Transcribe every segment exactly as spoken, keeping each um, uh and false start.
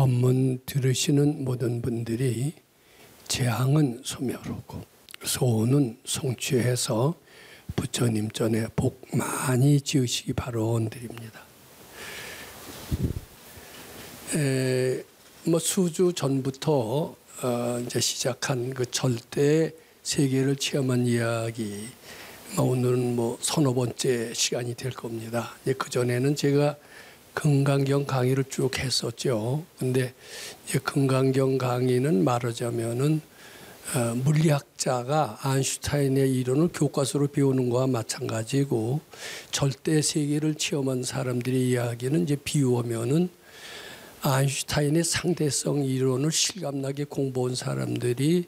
법문 들으시는 모든 분들이 재앙은 소멸하고 소원은 성취해서 부처님 전에 복 많이 지으시기 바라드립니다. 에, 뭐 수주 전부터 어, 이제 시작한 그 절대 세계를 체험한 이야기, 뭐 오늘은 뭐 서너 번째 시간이 될 겁니다. 그 전에는 제가 금강경 강의를 쭉 했었죠. 근데 이제 금강경 강의는 말하자면은 어, 물리학자가 아인슈타인의 이론을 교과서로 배우는 거와 마찬가지고, 절대 세계를 체험한 사람들의 이야기는 이제 비유하면은 아인슈타인의 상대성 이론을 실감나게 공부한 사람들이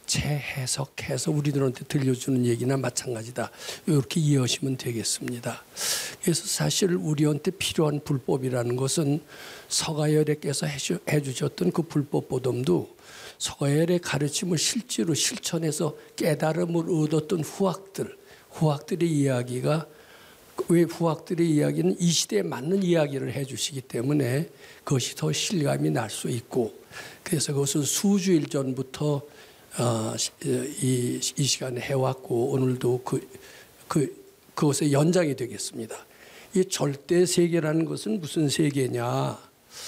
재해석해서 우리들한테 들려주는 얘기나 마찬가지다. 이렇게 이해하시면 되겠습니다. 그래서 사실 우리한테 필요한 불법이라는 것은 서가열애께서 해주셨던 그 불법보덤도 서가열의 가르침을 실제로 실천해서 깨달음을 얻었던 후학들, 후학들의 이야기가, 왜 후학들의 이야기는 이 시대에 맞는 이야기를 해주시기 때문에 그것이 더 실감이 날 수 있고, 그래서 그것은 수주일 전부터 어, 이, 이 시간에 해왔고 오늘도 그, 그, 그것의 연장이 되겠습니다. 이 절대 세계라는 것은 무슨 세계냐?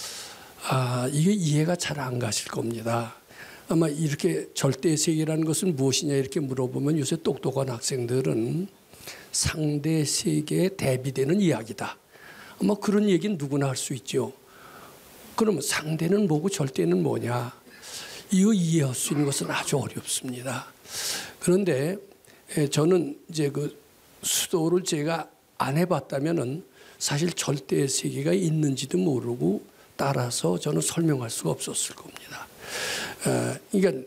아, 이게 이해가 잘 안 가실 겁니다. 아마 이렇게 절대 세계라는 것은 무엇이냐 이렇게 물어보면 요새 똑똑한 학생들은 상대 세계에 대비되는 이야기다. 아마 그런 얘기는 누구나 할 수 있죠. 그러면 상대는 뭐고 절대는 뭐냐? 이거 이해할 수 있는 것은 아주 어렵습니다. 그런데 저는 이제 그 수도를 제가 안 해봤다면은 사실 절대 세계가 있는지도 모르고, 따라서 저는 설명할 수가 없었을 겁니다. 그러니까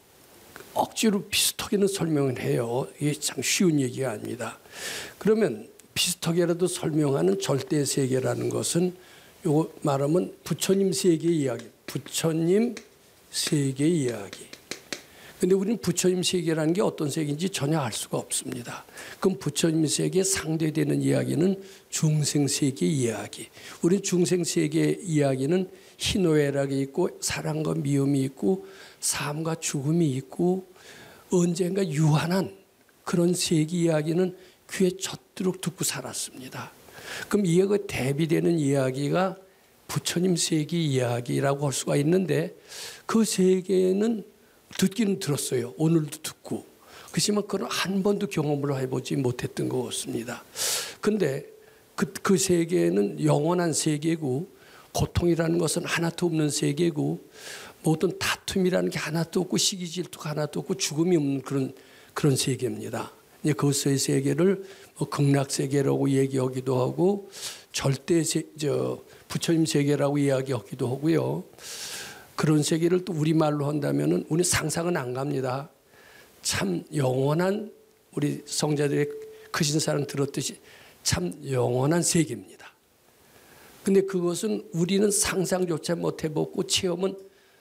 억지로 비슷하게는 설명을 해요. 이게 참 쉬운 얘기가 아닙니다. 그러면 비슷하게라도 설명하는 절대 세계라는 것은 요거 말하면 부처님 세계 이야기, 부처님 세계 이야기. 근데 우리는 부처님 세계라는 게 어떤 세계인지 전혀 알 수가 없습니다. 그럼 부처님 세계에 상대되는 이야기는 중생 세계 이야기. 우리 중생 세계 이야기는 희노애락이 있고 사랑과 미움이 있고 삶과 죽음이 있고 언젠가 유한한 그런 세계 이야기는 귀에 젖도록 듣고 살았습니다. 그럼 이에 대비되는 이야기가 부처님 세계 이야기라고 할 수가 있는데, 그 세계는 듣기는 들었어요. 오늘도 듣고. 그렇지만 그걸 한 번도 경험을 해보지 못했던 것 같습니다. 그런데 그, 그 세계는 영원한 세계고, 고통이라는 것은 하나도 없는 세계고, 모든 다툼이라는 게 하나도 없고, 시기 질투가 하나도 없고, 죽음이 없는 그런, 그런 세계입니다. 이제 그것의 세계를 뭐 극락 세계라고 얘기하기도 하고, 절대 세, 저, 부처님 세계라고 이야기하기도 하고요. 그런 세계를 또 우리말로 한다면은 우리 상상은 안 갑니다. 참 영원한, 우리 성자들의 크신 사랑 들었듯이 참 영원한 세계입니다. 근데 그것은 우리는 상상조차 못 해봤고 체험은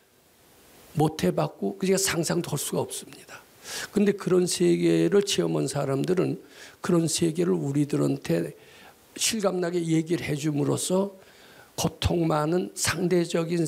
못 해봤고 그러니까 상상도 할 수가 없습니다. 근데 그런 세계를 체험한 사람들은 그런 세계를 우리들한테 실감나게 얘기를 해줌으로써 고통 많은 상대적인